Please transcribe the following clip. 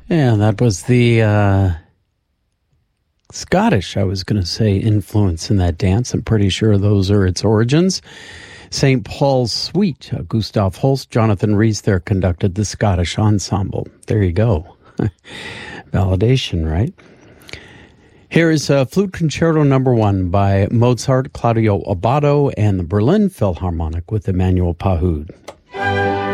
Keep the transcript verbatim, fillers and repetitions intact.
Yeah, that was the uh, Scottish, I was going to say, influence in that dance. I'm pretty sure those are its origins. Saint Paul's Suite, uh, Gustav Holst, Jonathan Rhys there conducted the Scottish Ensemble. There you go. Validation, right? Here is uh, Flute Concerto Number One by Mozart, Claudio Abbado, and the Berlin Philharmonic with Emmanuel Pahud.